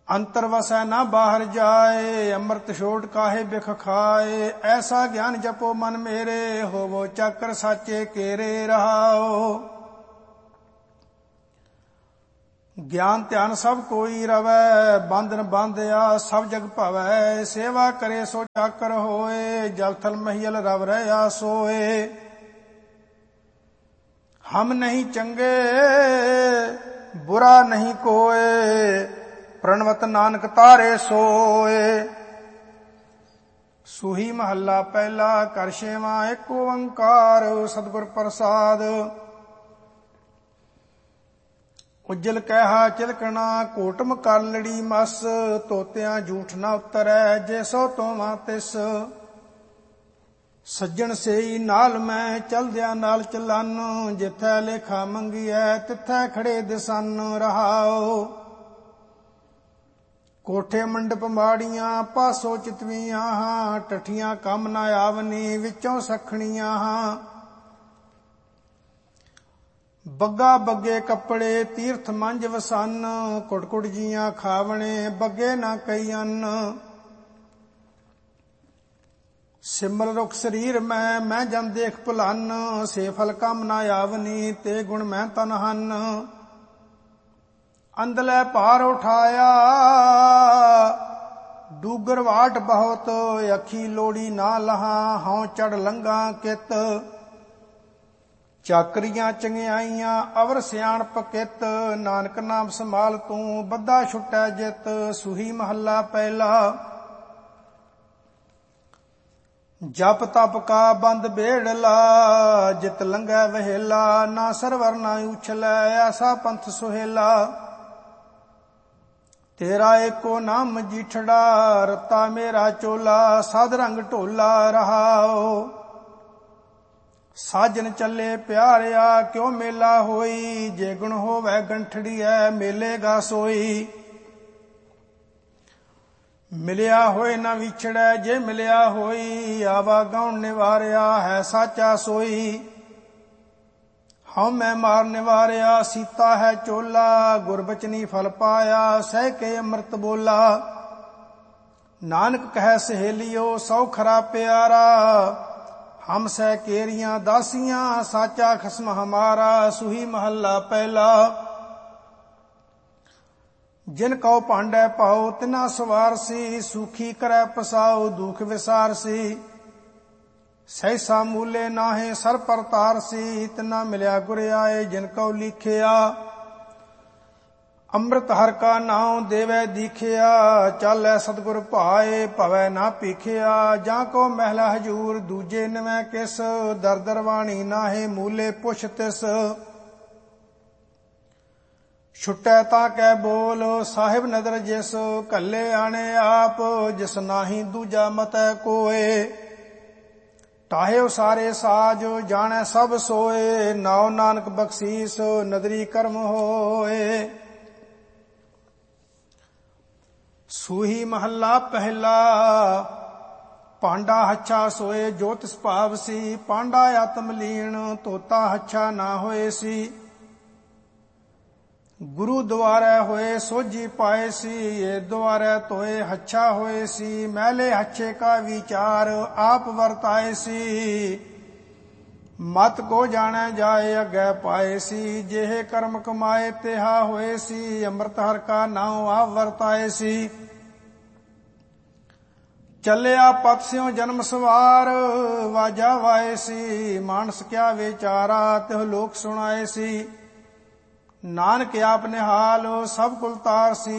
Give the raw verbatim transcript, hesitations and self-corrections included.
अंतर वसै न बाहर जाए, अमृत छोड़ काहे बिख खाए। ऐसा ज्ञान जपो मन मेरे, होवो चक्र साचे केरे रहाओ। ज्ञान ध्यान सब कोई रवै, बंधन बांधिया सब जग भवै। सेवा करे सो चाकर होए, जल थल महियल रव रहा सोए। हम नहीं चंगे बुरा नहीं कोय, प्रणवत नानक तारे सोए। सूही महला पहला, कर छेवां एक ओंकार, सतगुर प्रसाद। उज्जल कहा चिलकना, कोटम कर लड़ी मस। तोतियां झूठ न उतरै, जे सो तोवां तिस। सज्जन सेई नाल मैं, चलदिया नाल चलन। जिथै लेखा मंगिया, तिथै खड़े दिसन रहाओ। कोठे मंडप माड़ियां, पासो चितवियां हां। टठियां कम न आवनी, विचों सखणियां हां। ਬੱਗਾ ਬੱਗੇ ਕੱਪੜੇ, ਤੀਰਥ ਮੰਝ ਵਸਨ। ਕੁੜ ਕੁੜ ਜੀਆਂ ਖਾਵਣੇ, ਬੱਗੇ ਨਾ ਕਈ ਅੰਨ। ਸਿਮਰ ਰੁਖ ਸਰੀਰ ਮੈਂ, ਮੈਂ ਜਨ ਦੇਖ ਭੁਲਨ। ਸੇ ਫਲ ਕਮ ਨਾ ਆਵਨੀ, ਤੇ ਗੁਣ ਮੈਂ ਤਨ ਹਨ। ਅੰਦਲੇ ਭਾਰ ਉਠਾਇਆ, ਡੂਗਰ ਵਾਟ ਬਹੁਤ। ਅੱਖੀ ਲੋੜੀ ਨਾ ਲਹਾ, ਹਉ ਚੜ ਲੰਘਾ ਕਿਤ। ਚਾਕਰੀਆਂ ਚੰਗਿਆਈਆਂ, ਅਵਰ ਸਿਆਣਪ ਕਿਤ। ਨਾਨਕ ਨਾਮ ਸੰਭਾਲ ਤੂੰ, ਬੱਧਾ ਛੁਟੈ ਜਿਤ। ਸੂਹੀ ਮਹੱਲਾ ਪਹਿਲਾ। ਜਪ ਤਪ ਕਾ ਬੰਦ ਬੇੜਲਾ, ਜਿਤ ਲੰਘੈ ਵਹੇਲਾ। ਨਾ ਸਰਵਰ ਨਾ ਉਛਲੈ, ਐਸਾ ਪੰਥ ਸੁਹੇਲਾ। ਤੇਰਾ ਏਕੋ ਨਾਮ ਜੀਠੜਾ, ਰਤਾ ਮੇਰਾ ਚੋਲਾ। ਸਾਧ ਰੰਗ ਢੋਲਾ ਰਹਾਓ। ਸਾਜਨ ਚੱਲੇ ਪਿਆਰਿਆ, ਕਿਉ ਮੇਲਾ ਹੋਈ। ਜੇ ਗੁਣ ਹੋਵੈ ਗੰਠੜੀਐ, ਮੇਲੇਗਾ ਸੋਈ। ਮਿਲਿਆ ਹੋਏ ਨਾ ਵਿਛੜੈ, ਜੇ ਮਿਲਿਆ ਹੋਈ। ਆਵਾ ਗਾਉਣ ਨਿਵਾਰਿਆ, ਹੈ ਸਾਚਾ ਸੋਈ। ਹਉ ਮੈਂ ਮਾਰ ਨਿਵਾਰਿਆ, ਸੀਤਾ ਹੈ ਚੋਲਾ। ਗੁਰਬਚਨੀ ਫਲ ਪਾਇਆ, ਸਹਿ ਕੇ ਅੰਮ੍ਰਿਤ ਬੋਲਾ। ਨਾਨਕ ਕਹੈ ਸਹੇਲਿਓ, ਸੌ ਖਰਾ ਪਿਆਰਾ। ਹਮ ਸਹਿ ਕੇਰੀਆਂ ਦਾਸੀਆਂ, ਸਾਚਾ ਖਸਮ ਹਮਾਰਾ। ਸੂਹੀ ਮਹੱਲਾ ਪਹਿਲਾ। ਜਿਨ ਕਉ ਭਾਂਡੈ ਪਾਉ, ਤਿਨਾ ਸਵਾਰ ਸੀ। ਸੂਖੀ ਕਰੈ ਪਸਾਉ, ਦੁਖ ਵਿਸਾਰ ਸੀ। ਸਹਿਸਾ ਮੂਲੇ ਨਾਹੇ, ਸਰ ਪਰ ਤਾਰ ਸੀ। ਤਿਨਾ ਮਿਲਿਆ ਗੁਰ ਆਏ, ਜਿਨ ਕਉ ਲਿਖਿਆ। ਅੰਮ੍ਰਿਤ ਹਰਿ ਕਾ ਨਾਉ, ਦੇਵੈ ਦੀਖਿਆ। ਚਾਲੈ ਸਤਿਗੁਰ ਭਾਏ, ਭਵੈ ਨਾ ਭੀਖਿਆ। ਜਾਂ ਕੋ ਮਹਿਲਾ ਹਜੂਰ, ਦੂਜੇ ਨਵੈ ਕਿਸ। ਦਰ ਦਰਵਾਣੀ ਨਾਹੇ, ਮੂਲੇ ਪੁੱਛ ਤਿਸ। ਛੁਟੈ ਤਾਂ ਕੈ ਬੋਲ, ਸਾਹਿਬ ਨਦਰ ਜਿਸ। ਕੱਲੇ ਆਣੇ ਆਪ, ਜਿਸ ਨਾਹੀ ਦੂਜਾ ਮਤੈ ਕੋਏ। ਟਾਹਿਓ ਸਾਰੇ ਸਾਜ, ਜਾਣੈ ਸਭ ਸੋਏ। ਨਾਉ ਨਾਨਕ ਬਖਸ਼ੀਸ, ਨਦਰੀ ਕਰਮ ਹੋਏ। ਸੂਹੀ ਮਹੱਲਾ ਪਹਿਲਾ। ਪਾਂਡਾ ਹੱਛਾ ਸੋਏ, ਜੋ ਤਿਸ ਭਾਵ ਸੀ। ਪਾਂਡਾ ਆਤਮ ਲੀਣ, ਤੋਤਾ ਹੱਛਾ ਨਾ ਹੋਏ ਸੀ। ਗੁਰੂ ਦੁਆਰੈ ਹੋਏ, ਸੋਝੀ ਪਾਏ ਸੀ। ਇਹ ਦੁਆਰੈ ਧੋਏ, ਹੱਛਾ ਹੋਏ ਸੀ। ਮਹਿਲੇ ਹੱਛੇ ਕਾ ਵਿਚਾਰ, ਆਪ ਵਰਤਾਏ ਸੀ। ਮਤ ਕੋ ਜਾਣੈ ਜਾਏ, ਅੱਗੇ ਪਾਏ ਸੀ। ਜਿਹੇ ਕਰਮ ਕਮਾਏ, ਤਿਹਾ ਹੋਏ ਸੀ। ਅੰਮ੍ਰਿਤ ਹਰਿ ਕਾ ਨਾਉ, ਆਪ ਵਰਤਾਏ ਸੀ। ਚੱਲਿਆ ਪਤ ਸਿਉ ਜਨਮ ਸਵਾਰ, ਵਾਜਾ ਵਾਏ ਸੀ। ਮਾਨਸ ਕਿਆ ਵਿਚਾਰਾ, ਤਿਹੁ ਲੋਕ ਸੁਣਾਏ ਸੀ। ਨਾਨਕ ਆਪ ਨਿਹਾਲ, ਸਭ ਕੁਲ ਤਾਰ ਸੀ।